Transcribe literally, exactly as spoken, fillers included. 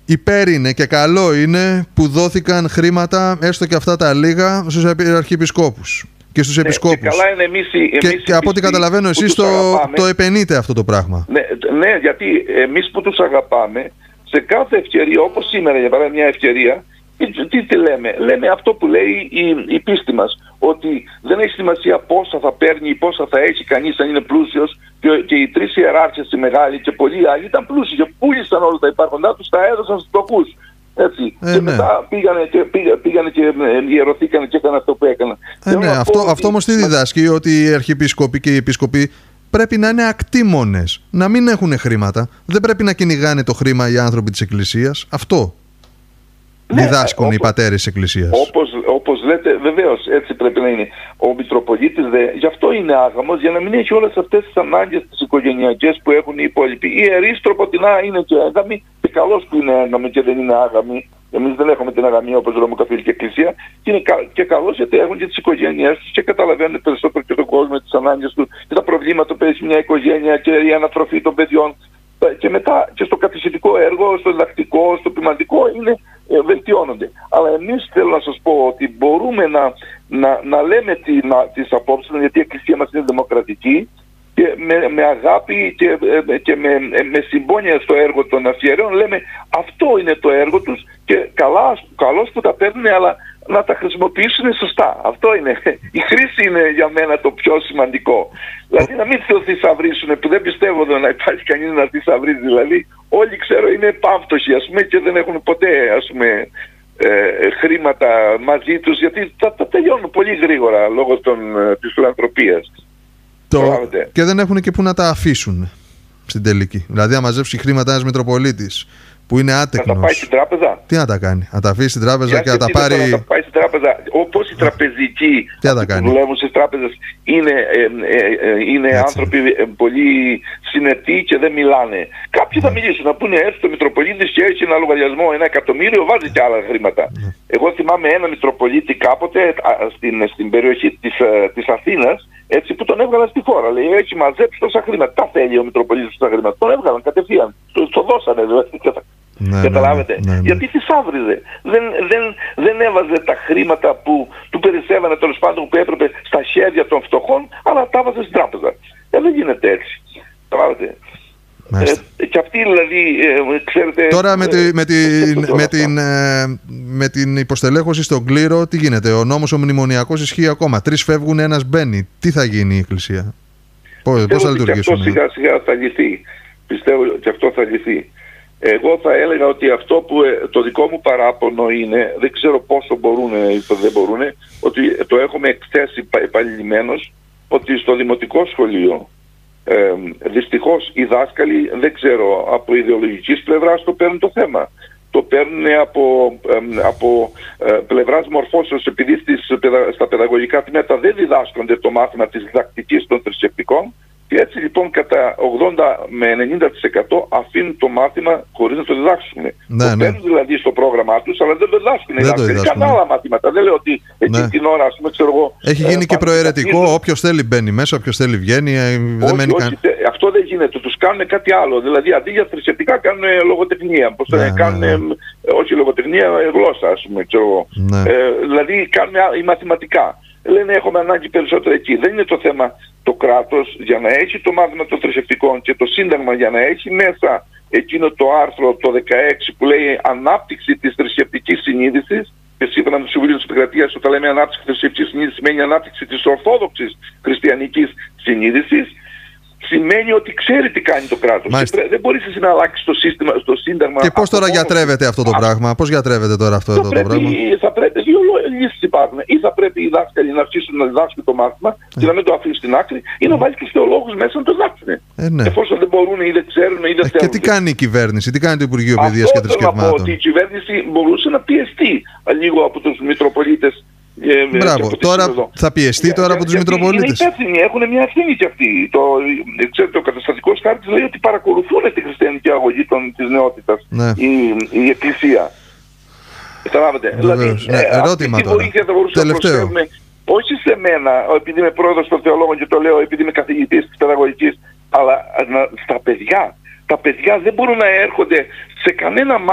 υπέρ είναι και καλό είναι που δώθηκαν χρήματα, έστω και αυτά τα λίγα, στους αρχιεπισκόπους και στους ναι, επισκόπους. Και καλά είναι εμείς, εμείς και, και από ό,τι καταλαβαίνω εσείς το, το επενείτε αυτό το πράγμα. Ναι, ναι, γιατί εμείς που τους αγαπάμε, σε κάθε ευκαιρία, όπως σήμερα για παράδειγμα μια ευκαιρία, τι, τι λέμε, λέμε αυτό που λέει η, η πίστη μας, ότι δεν έχει σημασία πόσα θα παίρνει ή πόσα θα έχει κανείς αν είναι πλούσιος, και, και οι τρεις ιεράρχες οι μεγάλοι και πολλοί άλλοι ήταν πλούσιοι και πούλησαν όλα τα υπάρχοντά τους, τα έδωσαν στους φτωχούς. Έτσι. Ε, και ναι. μετά πήγανε και, πήγα, πήγανε και ιερωθήκανε και έκαναν αυτό που έκαναν. Ε, ναι, αυτό, ότι... αυτό όμως τι διδάσκει, ότι οι αρχιεπίσκοποι και οι επίσκοποι πρέπει να είναι ακτήμονες, να μην έχουν χρήματα. Δεν πρέπει να κυνηγάνε το χρήμα οι άνθρωποι της Εκκλησίας. Αυτό ναι, διδάσκουν όπως, οι πατέρες της Εκκλησίας. Όπως, όπως λέτε, βεβαίως έτσι πρέπει να είναι. Ο Μητροπολίτης δε, γι' αυτό είναι άγαμος, για να μην έχει όλες αυτές τις ανάγκες τις οικογενειακές που έχουν οι υπόλοιποι. Οι ιερείς τροποτινά είναι και άγαμοι, και καλώς που είναι άγαμοι και δεν είναι άγαμοι. Εμείς δεν έχουμε την αγαμία όπως λέμε Καθολική Εκκλησία, και είναι κα, και καλώς γιατί έχουν και τις οικογένειές τους και καταλαβαίνουν περισσότερο και τον κόσμο, τις ανάγκες του και τα προβλήματα που έχει μια οικογένεια και η ανατροφή των παιδιών. Και μετά και στο κατησυχητικό έργο, στο διδακτικό, στο ποιμαντικό είναι, ε, βελτιώνονται. Αλλά εμείς θέλω να σας πω ότι μπορούμε να, να, να λέμε τι, να, τις απόψεις, γιατί η Εκκλησία μας είναι δημοκρατική και με, με αγάπη και, ε, και με, ε, με συμπόνια στο έργο των αφιερέων λέμε αυτό είναι το έργο τους και καλά, καλώς που τα παίρνουν, αλλά να τα χρησιμοποιήσουν σωστά. Αυτό είναι. Η χρήση είναι για μένα το πιο σημαντικό. Δηλαδή να μην θησαυρίσουν, που δεν πιστεύω να υπάρχει κανείς να θησαυρίζει. Δηλαδή όλοι ξέρω είναι πάμπτωχοι ας πούμε και δεν έχουν ποτέ ας πούμε ε, χρήματα μαζί τους, γιατί τα, τα τελειώνουν πολύ γρήγορα λόγω των, της φιλανθρωπίας. Το... Και δεν έχουν και που να τα αφήσουν στην τελική. Δηλαδή, αν μαζέψει χρήματα ένας Μητροπολίτης που είναι άτεκνος. Να τα πάει στην τράπεζα. Τι να τα κάνει, να τα αφήσει στην τράπεζα για και να τα πάρει. Να τα πάει στην τράπεζα. Όπως οι τραπεζικοί που δουλεύουν στις τράπεζες είναι, ε, ε, ε, είναι άνθρωποι ε, πολύ συνετοί και δεν μιλάνε. Κάποιοι θα μιλήσουν, να πούνε έτσι το Μητροπολίτης και έχει ένα λογαριασμό, ένα εκατομμύριο, βάζει και άλλα χρήματα. Ναι. Εγώ θυμάμαι ένα Μητροπολίτη κάποτε α, στην, στην περιοχή της, α, της Αθήνας, έτσι που τον έβγαλαν στη φόρα. Λέει, έχει μαζέψει τόσα χρήματα. Τα θέλει ο Μητροπολίτης τόσα χρήματα. Τον έβγαλαν κατευθείαν. Το, το δώσανε δηλαδή. Ναι, καταλάβετε. Ναι, ναι, ναι. Γιατί θησάβριζε. Δεν, δεν, δεν έβαζε τα χρήματα που του περισσεύανε τέλος πάντων που έπρεπε στα χέρια των φτωχών, αλλά τα έβαζε στην τράπεζα. Ε, δεν γίνεται έτσι. Καταλάβετε. Ε, και αυτή δηλαδή, ε, ξέρετε... Τώρα με, τη, με, την, με, την, ε, με την υποστελέχωση στον κλήρο, τι γίνεται? Ο νόμος ο μνημονιακός ισχύει ακόμα. Τρεις φεύγουν, ένας μπαίνει. Τι θα γίνει η Εκκλησία? Πώς, πώς θα λειτουργήσουμε? Αυτό σιγά σιγά θα λυθεί. Πιστεύω ότι αυτό θα λυθεί. Εγώ θα έλεγα ότι αυτό που το δικό μου παράπονο είναι, δεν ξέρω πόσο μπορούν ή δεν μπορούν, ότι το έχουμε εκθέσει επανειλημμένως, ότι στο δημοτικό σχολείο Ε, δυστυχώς οι δάσκαλοι δεν ξέρω από ιδεολογικής πλευράς το παίρνουν το θέμα. Το παίρνουν από, ε, από ε, πλευράς μορφώσεως, επειδή στις, στα παιδαγωγικά τμήματα δεν διδάσκονται το μάθημα της διδακτικής των θρησκευτικών, και έτσι λοιπόν κατά ογδόντα με ενενήντα τοις εκατό αφήνουν το μάθημα χωρίς να το διδάξουν. Ναι, το παίρνουν ναι. δηλαδή στο πρόγραμμά τους, αλλά δεν το διδάσκουν. Δεν το κάνουν άλλα μαθήματα. Δεν λέω ότι εκεί ναι. την ώρα, ας πούμε, ξέρω εγώ... Έχει γίνει ε, και προαιρετικό, είναι... όποιος θέλει μπαίνει μέσα, όποιος θέλει βγαίνει. Ε, δεν όχι, όχι, τε, αυτό δεν γίνεται. Τους κάνουν κάτι άλλο. Δηλαδή αντί για θρησκευτικά κάνουν λογοτεχνία. Πώς ναι, ναι, κάνουν, ναι. όχι λογοτεχνία, γλώσσα, ας πούμε, ξέρω εγώ. Ναι. Ε, δηλαδή κάνουν οι μαθηματικά. Λένε έχουμε ανάγκη περισσότερο εκεί. Δεν είναι το θέμα το κράτος για να έχει το μάθημα των θρησκευτικών και το Σύνταγμα για να έχει μέσα εκείνο το άρθρο το δεκαέξι που λέει ανάπτυξη της θρησκευτικής συνείδησης, και σύμφωνα με το Συμβούλιο της Επικρατείας όταν λέμε ανάπτυξη της θρησκευτικής συνείδησης σημαίνει ανάπτυξη της ορθόδοξης χριστιανικής συνείδησης, σημαίνει ότι ξέρει τι κάνει το κράτος. Δεν μπορείς εσύ να αλλάξεις το σύστημα, το Σύνταγμα. Και πώς τώρα γιατρεύεται αυτό το Α, πράγμα, πώς γιατρεύεται τώρα αυτό το πρέπει, πράγμα? Θα πρέπει, δύο λύσεις υπάρχουν. Ή θα πρέπει οι δάσκαλοι να αρχίσουν να διδάσκουν το μάθημα ε. και να μην το αφήσουν στην άκρη, ή να βάλει και στους θεολόγους μέσα να το διδάξουν. Ε, ναι. Εφόσον δεν μπορούν ή δεν ξέρουν ή δεν ε, θέλουν. Και τι κάνει η κυβέρνηση, τι κάνει το Υπουργείο Παιδείας και Θρησκευμάτων? Αυτό θέλω να πω, ότι η κυβέρνηση μπορούσε να πιεστεί λίγο από τους Μητροπολίτες. Ε, Μπράβο, τώρα εδώ. Θα πιεστεί για, τώρα από τους Μητροπολίτες. Είναι υπεύθυνοι, έχουν μια ευθύνη κι αυτοί. Το, ξέρετε, ο καταστατικός χάρτης λέει ότι παρακολουθούν τη χριστιανική αγωγή των, της νεότητας, ναι. η, η Εκκλησία. Καταλάβετε. Δηλαδή, ναι, ε, ερώτημα αυτή τη βοήθεια θα μπορούσαμε να προσφέρουμε, όχι σε μένα, επειδή είμαι πρόεδρος των θεολόγων και το λέω επειδή είμαι καθηγητής της παιδαγωγικής, αλλά να, στα παιδιά. Τα παιδιά δεν μπορούν να έρχονται σε κανένα